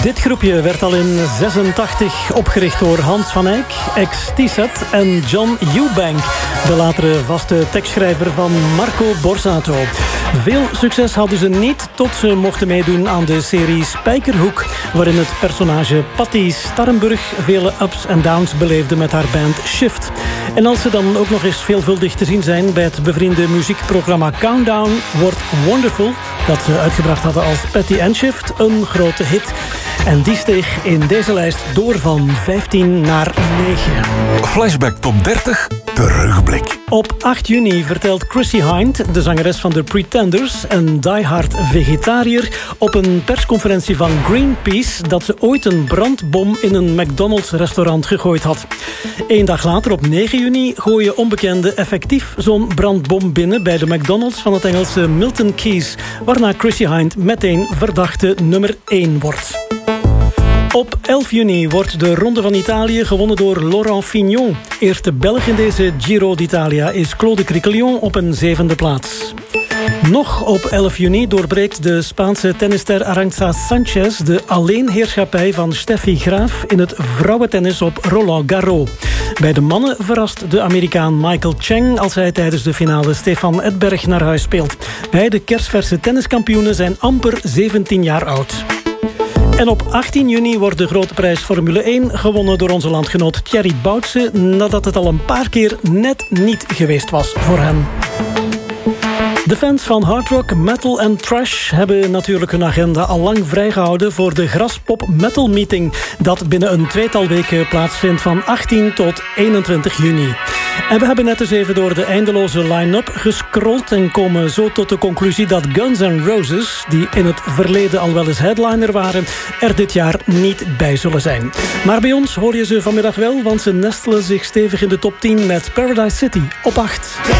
Dit groepje werd al in 86 opgericht door Hans van Eyck, ex-T-Set en John Eubank, de latere vaste tekstschrijver van Marco Borsato. Veel succes hadden ze niet tot ze mochten meedoen aan de serie Spijkerhoek, waarin het personage Patty Starrenburg vele ups en downs beleefde met haar band Shift. En als ze dan ook nog eens veelvuldig te zien zijn bij het bevriende muziekprogramma Countdown, wordt Wonderful, dat ze uitgebracht hadden als Patty and Shift, een grote hit. En die steeg in deze lijst door van 15 naar 9. Flashback Top 30, terugblik. Op 8 juni vertelt Chrissie Hynde, de zangeres van The Pretenders en diehard vegetariër, op een persconferentie van Greenpeace dat ze ooit een brandbom in een McDonald's-restaurant gegooid had. 1 dag later, op 9 juni, gooien onbekenden effectief zo'n brandbom binnen bij de McDonald's van het Engelse Milton Keynes, waarna Chrissie Hynde meteen verdachte nummer 1 wordt. Op 11 juni wordt de Ronde van Italië gewonnen door Laurent Fignon. Eerste Belg in deze Giro d'Italia is Claude Criquelion op een 7e plaats. Nog op 11 juni doorbreekt de Spaanse tennisster Arantxa Sanchez de alleenheerschappij van Steffi Graf in het vrouwentennis op Roland Garros. Bij de mannen verrast de Amerikaan Michael Chang als hij tijdens de finale Stefan Edberg naar huis speelt. Beide kersverse tenniskampioenen zijn amper 17 jaar oud. En op 18 juni wordt de grote prijs Formule 1 gewonnen door onze landgenoot Thierry Boutsen, nadat het al een paar keer net niet geweest was voor hem. De fans van hardrock, metal en trash hebben natuurlijk hun agenda al lang vrijgehouden voor de Graspop Metal Meeting, dat binnen een tweetal weken plaatsvindt van 18 tot 21 juni. En we hebben net eens even door de eindeloze line-up gescrolld en komen zo tot de conclusie dat Guns N' Roses, die in het verleden al wel eens headliner waren, er dit jaar niet bij zullen zijn. Maar bij ons hoor je ze vanmiddag wel, want ze nestelen zich stevig in de top 10 met Paradise City op 8.